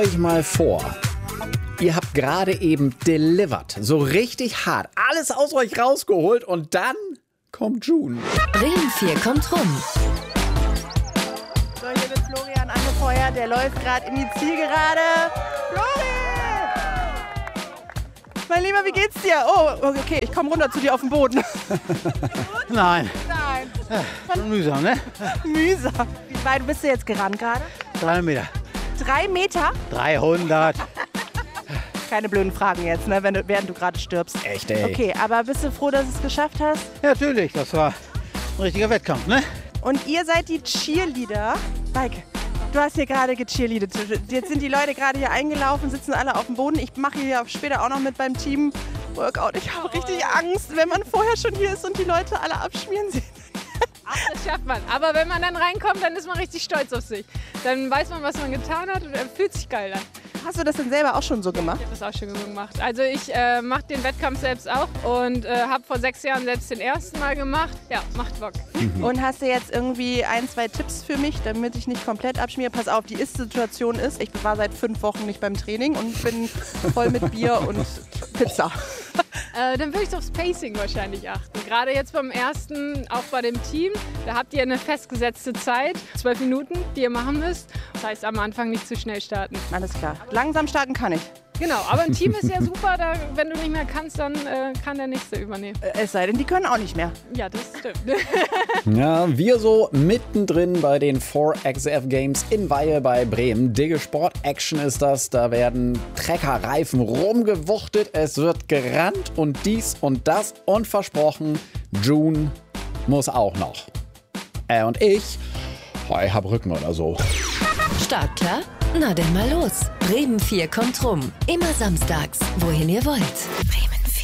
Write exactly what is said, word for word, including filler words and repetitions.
Euch mal vor, ihr habt gerade eben delivered, so richtig hart, alles aus euch rausgeholt und dann kommt June. Bremen vier kommt rum. So, hier wird Florian angefeuert, der läuft gerade in die Zielgerade. Flori! Mein Lieber, wie geht's dir? Oh, okay, ich komme runter zu dir auf den Boden. Nein. Nein. Ja, mühsam, ne? Mühsam. Wie weit bist du jetzt gerannt gerade? Drei Meter. Drei Meter? dreihundert. Keine blöden Fragen jetzt, ne, wenn du, während du gerade stirbst. Echt, ey. Okay, aber bist du froh, dass du es geschafft hast? Ja, natürlich, das war ein richtiger Wettkampf, ne? Und ihr seid die Cheerleader. Maike, du hast hier gerade gecheerleadet. Jetzt sind die Leute gerade hier eingelaufen, sitzen alle auf dem Boden. Ich mache hier später auch noch mit beim Team Workout. Ich habe richtig Angst, wenn man vorher schon hier ist und die Leute alle abschmieren sehen. Ach, das schafft man. Aber wenn man dann reinkommt, dann ist man richtig stolz auf sich. Dann weiß man, was man getan hat und fühlt sich geil an. Hast du das denn selber auch schon so gemacht? Ich habe das auch schon so gemacht. Also ich äh, mache den Wettkampf selbst auch und äh, habe vor sechs Jahren selbst den ersten Mal gemacht. Ja, macht Bock. Und hast du jetzt irgendwie ein, zwei Tipps für mich, damit ich nicht komplett abschmiere? Pass auf, die Ist-Situation ist, ich war seit fünf Wochen nicht beim Training und bin voll mit Bier und Pizza. Äh, dann würde ich aufs Pacing wahrscheinlich achten. Gerade jetzt beim ersten, auch bei dem Team, da habt ihr eine festgesetzte Zeit, zwölf Minuten, die ihr machen müsst. Das heißt, am Anfang nicht zu schnell starten. Alles klar. Langsam starten kann ich. Genau, aber ein Team ist ja super, da, wenn du nicht mehr kannst, dann äh, kann der Nächste übernehmen. Es sei denn, die können auch nicht mehr. Ja, das stimmt. Ja, wir so mittendrin bei den vier X F Games in Weihe bei Bremen. Dicke Sport-Action ist das. Da werden Treckerreifen rumgewuchtet. Es wird gerannt und dies und das. Und versprochen, June muss auch noch. Äh, und ich, oh, ich hab Rücken oder so. Startklar? Na denn mal los. Bremen vier kommt rum. Immer samstags, wohin ihr wollt. Bremen.